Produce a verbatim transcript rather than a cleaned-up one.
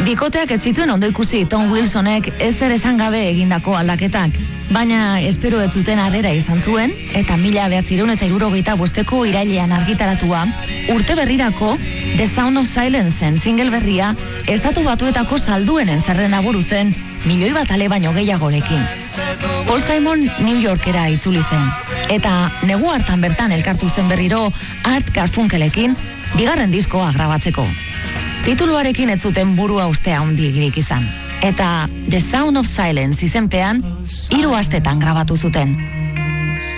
Bikoteak ez zituen ondo ikusi Tom Wilsonek ezer esan gabe egindako aldaketak, baina espero ez zuten harrera izan zuen, eta mila bederatziehun eta hirurogeita bosteko irailean argitaratua, urte berrirako The Sound of Silence-en single berria estatu batuetako salduenen zerrenda buru zen, milioi bat ale baino gehiagorekin. Paul Simon New Yorkera itzuli zen, eta negu hartan bertan elkartu zen berriro Art Garfunkelekin bigarren diskoa grabatzeko. Tituluarekin ez zuten burua ustea handigirik izan, eta The Sound of Silence izenpean hiru astetan grabatu zuten.